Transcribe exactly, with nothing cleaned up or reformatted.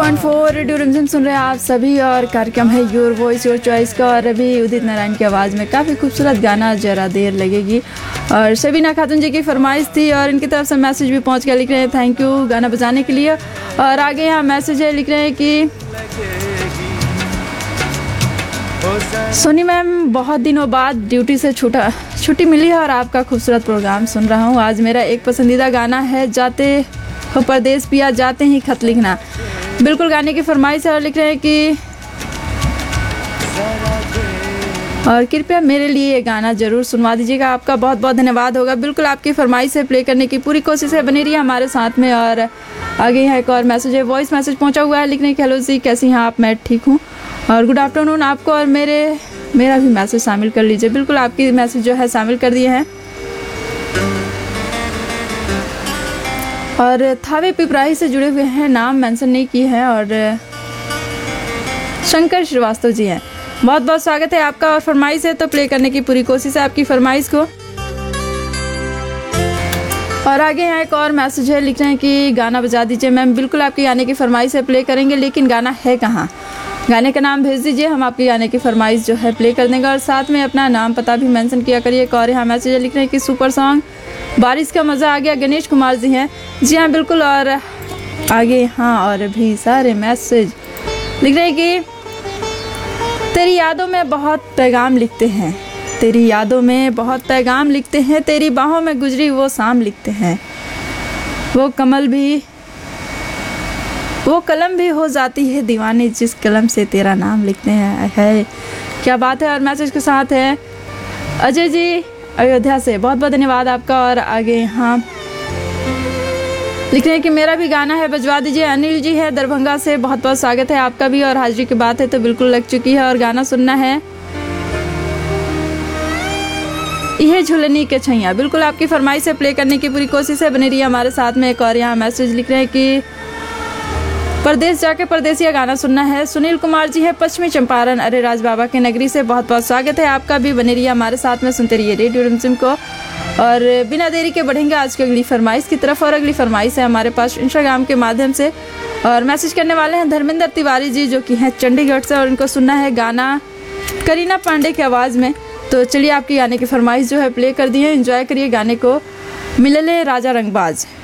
Point four radio रिमझिम सुन रहे हैं आप सभी और कार्यक्रम है योर वॉइस योर चॉइस का। और अभी उदित नारायण की आवाज़ में काफ़ी खूबसूरत गाना जरा देर लगेगी और शबीना खातून जी की फरमाइश थी और इनकी तरफ से मैसेज भी पहुंच गया। लिख रहे हैं थैंक यू गाना बजाने के लिए। और आगे यहाँ मैसेज है, लिख रहे हैं कि सोनी मैम बहुत दिनों बाद ड्यूटी से छुट्टा छुट्टी मिली है और आपका खूबसूरत प्रोग्राम सुन रहा हूँ। आज मेरा एक पसंदीदा गाना है जाते हो परदेस पिया जाते ही खत लिखना। बिल्कुल गाने की फरमाइश है और लिख रहे हैं कि और कृपया मेरे लिए ये गाना ज़रूर सुनवा दीजिएगा। आपका बहुत बहुत धन्यवाद होगा। बिल्कुल आपकी फरमाइश से प्ले करने की पूरी कोशिश है, बनी रही है हमारे साथ में। और आगे यहाँ एक और मैसेज है, वॉइस मैसेज पहुँचा हुआ है, लिखने की हेलो जी कैसी हैं आप, मैं ठीक हूँ और गुड आफ्टरनून आपको और मेरे मेरा भी मैसेज शामिल कर लीजिए। बिल्कुल आपकी मैसेज जो है शामिल कर दिए हैं। और थावे पिपराही से जुड़े हुए हैं, नाम मेंशन नहीं की है और शंकर श्रीवास्तव जी हैं। बहुत बहुत स्वागत है आपका और फरमाइश है तो प्ले करने की पूरी कोशिश है आपकी फरमाइश को। और आगे यहाँ एक और मैसेज है, लिख रहे हैं कि गाना बजा दीजिए मैम। बिल्कुल आपकी गाने की फरमाइश है प्ले करेंगे, लेकिन गाना है कहाँ, गाने का नाम भेज दीजिए, हम आपके गाने की फरमाइश जो है प्ले कर देंगे और साथ में अपना नाम पता भी मेंशन किया करिए। और यहाँ मैसेज है, लिख रहे हैं कि सुपर सॉन्ग बारिश का मज़ा आ गया, गणेश कुमार जी हैं। जी हाँ बिल्कुल। और आगे हाँ और भी सारे मैसेज लिख रहे हैं कि तेरी यादों में बहुत पैगाम लिखते हैं, तेरी यादों में बहुत पैगाम लिखते हैं, तेरी बाहों में गुजरी वो शाम लिखते हैं, वो कमल भी वो कलम भी हो जाती है दीवानी जिस कलम से तेरा नाम लिखते हैं। है क्या बात है। और मैसेज के साथ है अजय जी अयोध्या से, बहुत बहुत धन्यवाद आपका। और आगे यहाँ लिख रहे हैं कि मेरा भी गाना है बजवा दीजिए, अनिल जी है दरभंगा से, बहुत बहुत स्वागत है आपका भी। और हाजिरी की बात है तो बिल्कुल लग चुकी है और गाना सुनना है यह झुलनी के छैया। बिल्कुल आपकी फरमाइश से प्ले करने की पूरी कोशिश है, बने रही हमारे साथ में। एक और यहाँ मैसेज लिख रहे हैं कि परदेश जाके परदेसिया गाना सुनना है, सुनील कुमार जी है पश्चिमी चंपारण अरे राज बाबा के नगरी से, बहुत बहुत स्वागत है आपका भी, बने रहिए हमारे साथ में, सुनते रहिए रेडियो रिमझिम को। और बिना देरी के बढ़ेंगे आज की अगली फरमाइश की तरफ। और अगली फरमाइश है हमारे पास इंस्टाग्राम के माध्यम से और मैसेज करने वाले हैं धर्मेंद्र तिवारी जी जो कि हैं चंडीगढ़ से और उनको सुनना है गाना करीना पांडे की आवाज़ में। तो चलिए आपकी गाने की फरमाइश जो है प्ले कर दी है, एंजॉय करिए गाने को, मिलले राजा रंगबाज।